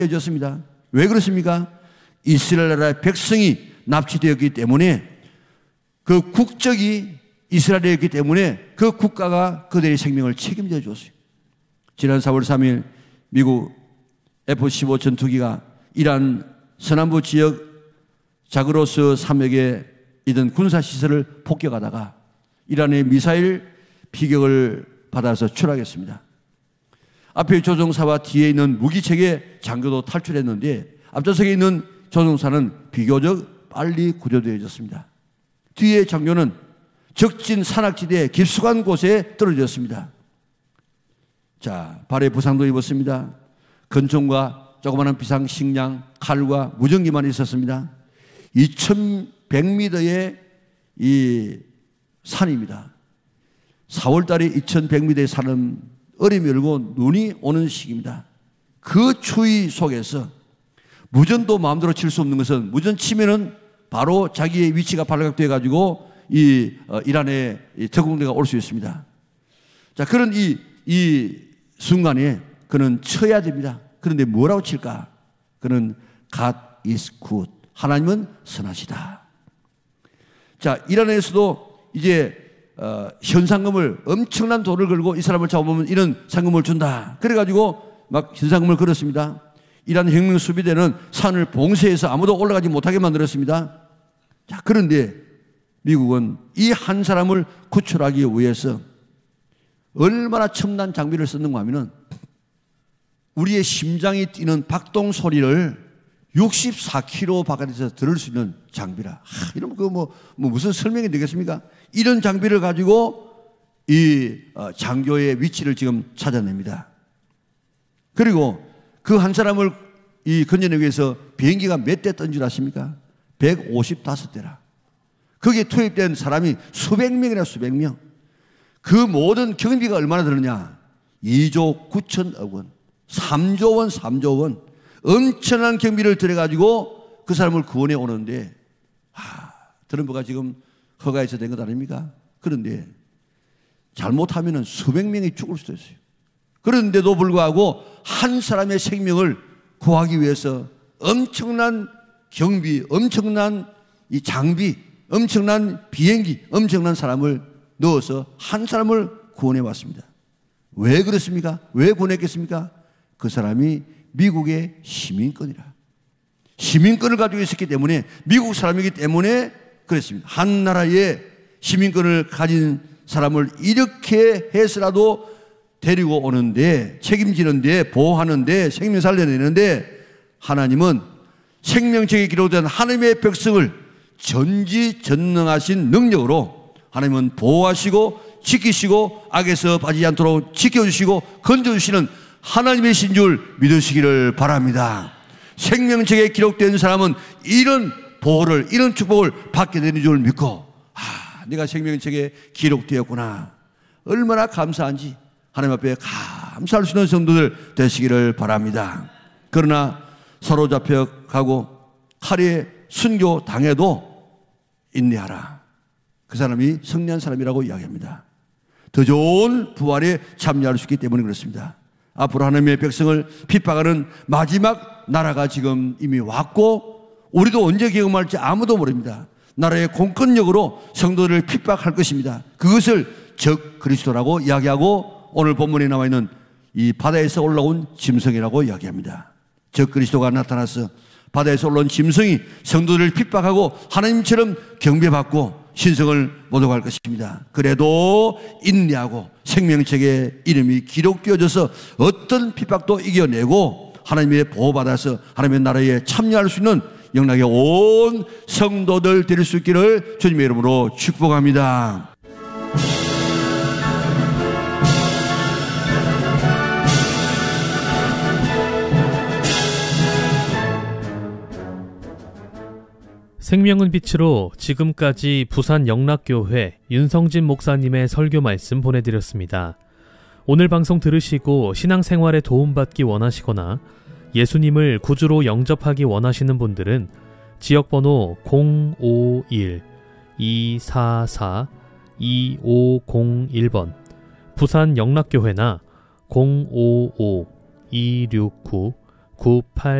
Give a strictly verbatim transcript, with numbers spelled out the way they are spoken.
해줬습니다. 왜 그렇습니까? 이스라엘 나라의 백성이 납치되었기 때문에 그 국적이 이스라엘이었기 때문에 그 국가가 그들의 생명을 책임져 줬어요. 지난 사월 삼일 미국 에프 십오 전투기가 이란 서남부 지역 자그로스 산맥에 있던 군사시설을 폭격하다가 이란의 미사일 피격을 받아서 추락했습니다. 앞에 조종사와 뒤에 있는 무기체계 장교도 탈출했는데 앞좌석에 있는 조종사는 비교적 빨리 구조되어졌습니다. 뒤에 장교는 적진 산악지대 깊숙한 곳에 떨어졌습니다. 자, 발에 부상도 입었습니다. 권총과 조그마한 비상식량, 칼과 무전기만 있었습니다. 이천백 미터의 이 산입니다. 사월 달에 이천백 미터의 산은 얼음이 얼고 눈이 오는 시기입니다. 그 추위 속에서 무전도 마음대로 칠 수 없는 것은 무전 치면은 바로 자기의 위치가 발각돼 가지고 이 어, 이란의 이 특공대가 올 수 있습니다. 자, 그런 이, 이 순간에 그는 쳐야 됩니다. 그런데 뭐라고 칠까? 그는 God is good. 하나님은 선하시다. 자, 이란에서도 이제 어, 현상금을 엄청난 돈을 걸고 이 사람을 잡아보면 이런 상금을 준다. 그래가지고 막 현상금을 걸었습니다. 이란 혁명 수비대는 산을 봉쇄해서 아무도 올라가지 못하게 만들었습니다. 자, 그런데 미국은 이 한 사람을 구출하기 위해서 얼마나 첨단 장비를 썼는가 하면은 우리의 심장이 뛰는 박동 소리를 육십사 킬로미터 바깥에서 들을 수 있는 장비라. 하, 이러면 그 뭐, 뭐 무슨 설명이 되겠습니까? 이런 장비를 가지고 이 어, 장교의 위치를 지금 찾아냅니다. 그리고 그 한 사람을 이 건져내기 위해서 비행기가 몇 대 뜬 줄 아십니까? 백오십오 대라. 거기에 투입된 사람이 수백 명이라 수백 명. 그 모든 경비가 얼마나 들었냐? 이조 구천억 원, 삼조 원, 삼조 원. 엄청난 경비를 들여가지고 그 사람을 구원해 오는데, 아, 트럼프가 지금 허가해서 된 것 아닙니까? 그런데 잘못하면 수백 명이 죽을 수도 있어요. 그런데도 불구하고 한 사람의 생명을 구하기 위해서 엄청난 경비, 엄청난 이 장비, 엄청난 비행기, 엄청난 사람을 넣어서 한 사람을 구원해 왔습니다. 왜 그렇습니까? 왜 구원했겠습니까? 그 사람이 미국의 시민권이라. 시민권을 가지고 있었기 때문에, 미국 사람이기 때문에 그랬습니다. 한 나라의 시민권을 가진 사람을 이렇게 해서라도 데리고 오는데, 책임지는데, 보호하는데, 생명 살려내는데, 하나님은 생명책에 기록된 하나님의 백성을 전지전능하신 능력으로 하나님은 보호하시고 지키시고 악에서 빠지지 않도록 지켜주시고 건져주시는 하나님이신 줄 믿으시기를 바랍니다. 생명책에 기록된 사람은 이런 보호를, 이런 축복을 받게 되는 줄 믿고, 아, 내가 생명책에 기록되었구나, 얼마나 감사한지 하나님 앞에 감사할 수 있는 성도들 되시기를 바랍니다. 그러나 사로잡혀 가고 칼에 순교 당해도 인내하라. 그 사람이 성리한 사람이라고 이야기합니다. 더 좋은 부활에 참여할 수 있기 때문에 그렇습니다. 앞으로 하나님의 백성을 핍박하는 마지막 나라가 지금 이미 왔고, 우리도 언제 경험할지 아무도 모릅니다. 나라의 공권력으로 성도들을 핍박할 것입니다. 그것을 적 그리스도라고 이야기하고, 오늘 본문에 나와 있는 이 바다에서 올라온 짐승이라고 이야기합니다. 적 그리스도가 나타나서 바다에서 올라온 짐승이 성도들을 핍박하고 하나님처럼 경배받고 신성을 모독할 것입니다. 그래도 인내하고 생명책에 이름이 기록되어져서 어떤 핍박도 이겨내고 하나님의 보호받아서 하나님의 나라에 참여할 수 있는 영락의 온 성도들 될 수 있기를 주님의 이름으로 축복합니다. 생명은 빛으로 지금까지 부산 영락교회 윤성진 목사님의 설교 말씀 보내드렸습니다. 오늘 방송 들으시고 신앙생활에 도움받기 원하시거나 예수님을 구주로 영접하기 원하시는 분들은 지역번호 공오일 이사사 이오공일 번 부산 영락교회나 공오오 이육구 구팔